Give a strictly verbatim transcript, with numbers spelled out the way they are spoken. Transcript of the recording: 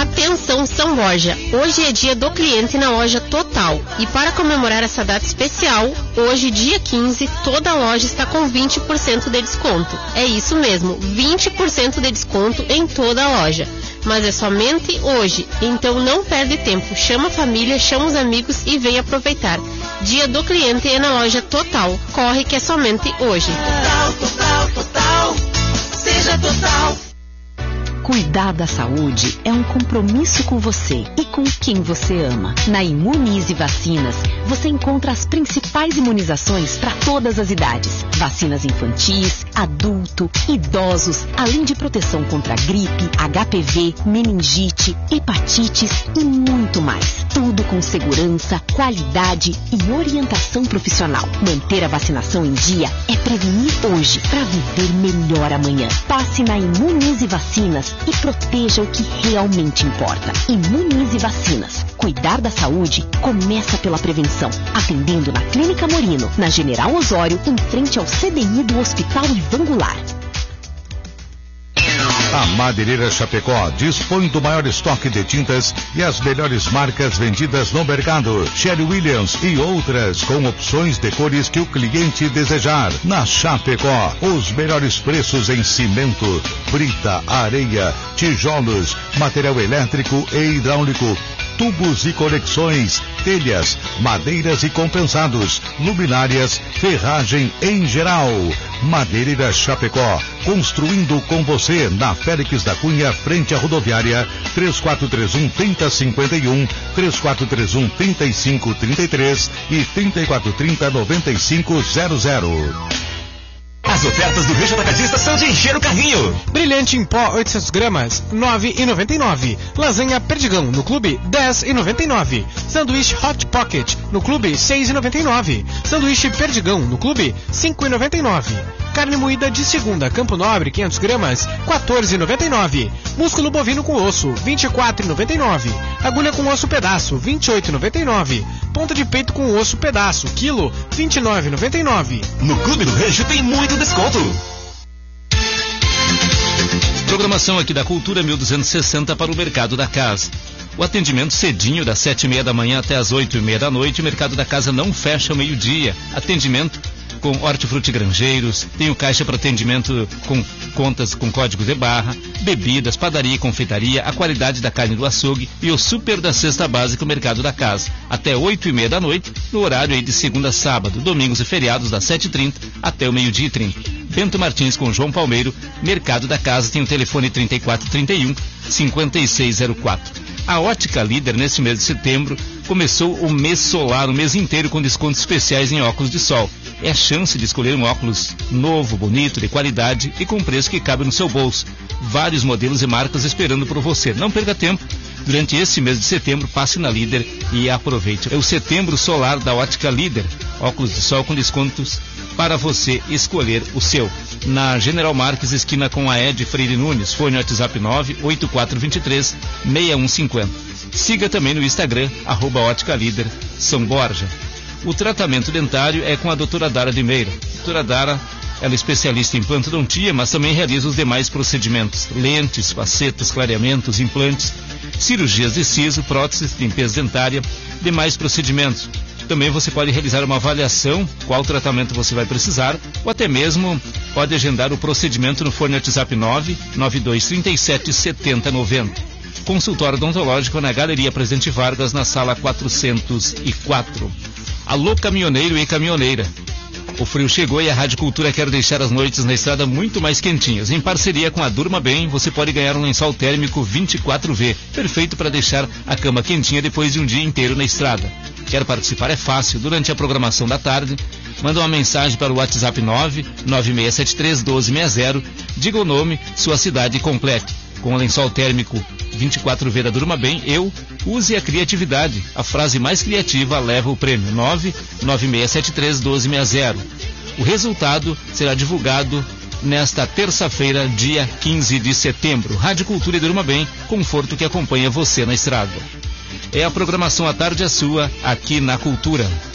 Atenção São Borja, hoje é dia do cliente na loja Total e para comemorar essa data especial, hoje dia quinze, toda a loja está com vinte por cento de desconto. É isso mesmo, vinte por cento de desconto em toda a loja. Mas é somente hoje, então não perde tempo, chama a família, chama os amigos e vem aproveitar. Dia do cliente é na loja Total, corre que é somente hoje. Total, total, total, seja Total. Cuidar da saúde é um compromisso com você e com quem você ama. Na Imunize Vacinas, você encontra as principais imunizações para todas as idades. Vacinas infantis, adulto, idosos, além de proteção contra gripe, H P V, meningite, hepatites e muito mais. Tudo com segurança, qualidade e orientação profissional. Manter a vacinação em dia é prevenir hoje para viver melhor amanhã. Passe na Imunize Vacinas e proteja o que realmente importa. Imunize Vacinas. Cuidar da saúde começa pela prevenção. Atendendo na Clínica Morino, na General Osório, em frente ao C D I do Hospital Ivan Goulart. A Madeireira Chapecó dispõe do maior estoque de tintas e as melhores marcas vendidas no mercado. Sherry Williams e outras com opções de cores que o cliente desejar. Na Chapecó, os melhores preços em cimento, brita, areia, tijolos, material elétrico e hidráulico, tubos e conexões, telhas, madeiras e compensados, luminárias, ferragem em geral. Madeireira Chapecó, construindo com você na Félix da Cunha, frente à rodoviária, três quatro três um, três zero cinco um, três quatro três um, três cinco três três e três quatro três zero, nove cinco zero zero. As ofertas do Rejo Atacadista são de encher o carrinho. Brilhante em pó oitocentos gramas, nove reais e noventa e nove centavos. Lasanha Perdigão no clube, dez reais e noventa e nove centavos. Sanduíche Hot Pocket no clube, seis reais e noventa e nove centavos. Sanduíche Perdigão no clube, cinco reais e noventa e nove centavos. Carne moída de segunda Campo Nobre, quinhentos gramas, quatorze reais e noventa e nove centavos. Músculo bovino com osso, vinte e quatro reais e noventa e nove centavos. Agulha com osso pedaço, vinte e oito reais e noventa e nove centavos. Ponta de peito com osso pedaço, quilo, vinte e nove reais e noventa e nove centavos. No Clube do Rejo tem muito desconto. Programação aqui da Cultura mil duzentos e sessenta para o Mercado da Casa. O atendimento cedinho, das sete e meia da manhã até as oito e meia da noite. O Mercado da Casa não fecha ao meio-dia. Atendimento com hortifruti granjeiros, tem o caixa para atendimento com contas com código de barra, bebidas, padaria e confeitaria, a qualidade da carne do açougue e o super da cesta básica o Mercado da Casa. Até oito e meia da noite, no horário aí de segunda a sábado, domingos e feriados das sete e trinta até o meio-dia e trinta. Bento Martins com João Palmeiro, Mercado da Casa, tem o telefone trinta e quatro trinta e um, cinquenta e seis zero quatro. A Ótica Líder, nesse mês de setembro, começou o mês solar, o mês inteiro com descontos especiais em óculos de sol. É a chance de escolher um óculos novo, bonito, de qualidade e com preço que cabe no seu bolso. Vários modelos e marcas esperando por você. Não perca tempo. Durante esse mês de setembro, passe na Líder e aproveite. É o Setembro Solar da Ótica Líder. Óculos de sol com descontos para você escolher o seu. Na General Marques, esquina com a Ed Freire Nunes. Fone WhatsApp nove oito quatro dois três, seis um cinco zero. Siga também no Instagram, arroba Ótica Líder São Borja. O tratamento dentário é com a doutora Dara de Meira. Doutora Dara, ela é especialista em implantodontia, mas também realiza os demais procedimentos. Lentes, facetas, clareamentos, implantes, cirurgias de siso, próteses, limpeza dentária, demais procedimentos. Também você pode realizar uma avaliação, qual tratamento você vai precisar, ou até mesmo pode agendar o procedimento no fone WhatsApp nove nove dois três sete sete zero nove zero. Consultório odontológico na Galeria Presidente Vargas, na sala quatrocentos e quatro. Alô, caminhoneiro e caminhoneira. O frio chegou e a Rádio Cultura quer deixar as noites na estrada muito mais quentinhas. Em parceria com a Durma Bem, você pode ganhar um lençol térmico vinte e quatro V, perfeito para deixar a cama quentinha depois de um dia inteiro na estrada. Quer participar? É fácil. Durante a programação da tarde, manda uma mensagem para o WhatsApp nove nove seis sete três um dois seis zero, diga o nome, sua cidade completa. Com o lençol térmico vinte e quatro V da Durma Bem, eu use a criatividade. A frase mais criativa leva o prêmio. Nove nove seis sete três um dois seis zero. O resultado será divulgado nesta terça-feira, dia quinze de setembro. Rádio Cultura e Durma Bem, conforto que acompanha você na estrada. É a programação à tarde, a sua, aqui na Cultura.